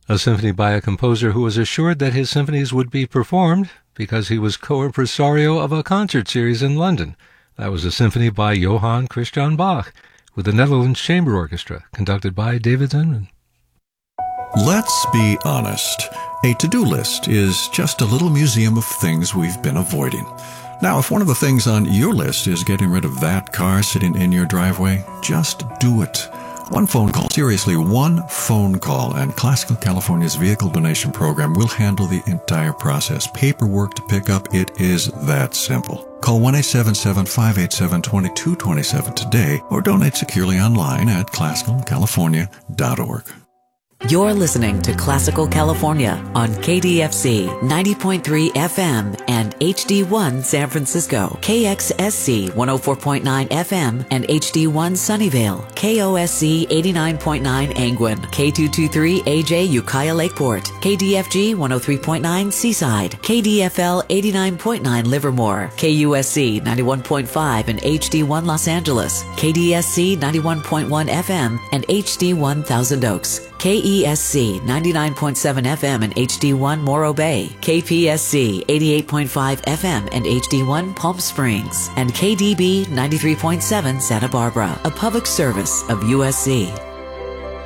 A symphony by a composer who was assured that his symphonies would be performed because he was co-impresario of a concert series in London. That was a symphony by Johann Christian Bach with the Netherlands Chamber Orchestra, conducted by David Zinman. Let's be honest. A to-do list is just a little museum of things we've been avoiding. Now, if one of the things on your list is getting rid of that car sitting in your driveway, just do it. One phone call, seriously, one phone call, and Classical California's vehicle donation program will handle the entire process. Paperwork to pick up, it is that simple. Call 1-877-587-2227 today or donate securely online at classicalcalifornia.org. You're listening to Classical California on KDFC 90.3 FM and HD1 San Francisco, KXSC 104.9 FM and HD1 Sunnyvale, KOSC 89.9 Angwin, K223AJ Ukiah Lakeport, KDFG 103.9 Seaside, KDFL 89.9 Livermore, KUSC 91.5 and HD1 Los Angeles, KDSC 91.1 FM and HD1 Thousand Oaks, KESC 99.7 FM and HD1 Morro Bay, KPSC 88.5 FM and HD1 Palm Springs, and KDB 93.7 Santa Barbara, a public service of USC.